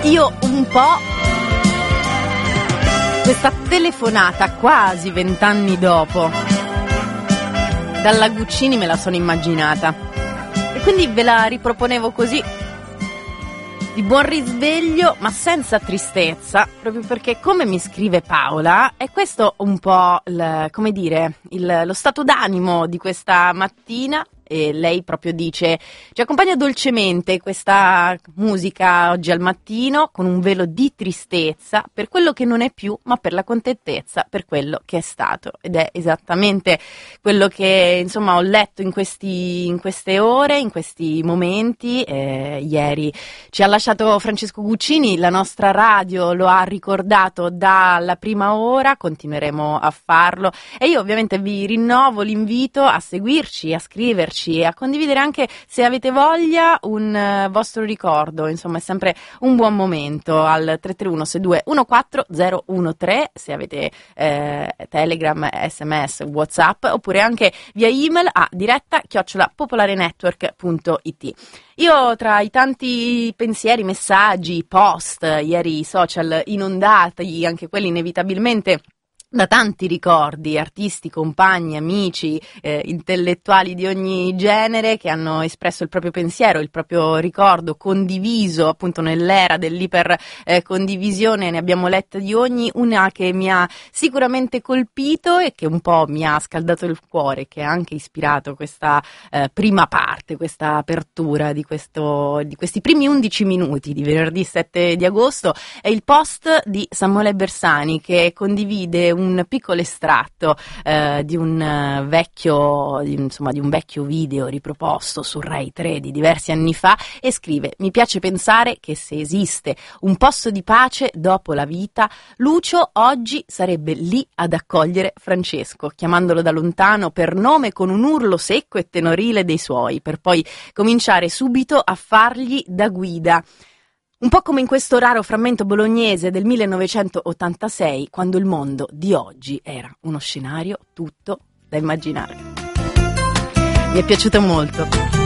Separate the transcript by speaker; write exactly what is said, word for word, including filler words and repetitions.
Speaker 1: io un po' questa telefonata quasi vent'anni dopo dalla Guccini me la sono immaginata e quindi ve la riproponevo così, di buon risveglio ma senza tristezza, proprio perché, come mi scrive Paola, è questo un po' il, come dire, il, lo stato d'animo di questa mattina. E lei proprio dice: ci accompagna dolcemente questa musica oggi al mattino con un velo di tristezza per quello che non è più, ma per la contentezza per quello che è stato. Ed è esattamente quello che, insomma, ho letto in questi in queste ore, in questi momenti. Eh, ieri ci ha lasciato Francesco Guccini, la nostra radio lo ha ricordato dalla prima ora, continueremo a farlo e io ovviamente vi rinnovo l'invito a seguirci, a scriverci e a condividere anche, se avete voglia, un uh, vostro ricordo. Insomma, è sempre un buon momento al tre tre uno sei due uno quattro zero uno tre, se avete eh, Telegram, sms, WhatsApp, oppure anche via email a diretta chiocciola popolarenetwork punto it. Io, tra i tanti pensieri, messaggi, post, ieri i social inondati, anche quelli inevitabilmente da tanti ricordi, artisti, compagni, amici, eh, intellettuali di ogni genere che hanno espresso il proprio pensiero, il proprio ricordo condiviso, appunto nell'era dell'iper eh, condivisione, ne abbiamo letta di ogni, una che mi ha sicuramente colpito e che un po' mi ha scaldato il cuore, che ha anche ispirato questa eh, prima parte, questa apertura di, questo, di questi primi undici minuti di venerdì sette di agosto, è il post di Samuele Bersani, che condivide un un piccolo estratto eh, di un uh, vecchio di, insomma di un vecchio video riproposto su Rai tre di diversi anni fa e scrive: mi piace pensare che se esiste un posto di pace dopo la vita, Lucio oggi sarebbe lì ad accogliere Francesco, chiamandolo da lontano per nome con un urlo secco e tenorile dei suoi, per poi cominciare subito a fargli da guida. Un po' come in questo raro frammento bolognese del millenovecentottantasei, quando il mondo di oggi era uno scenario tutto da immaginare. Mi è piaciuto molto.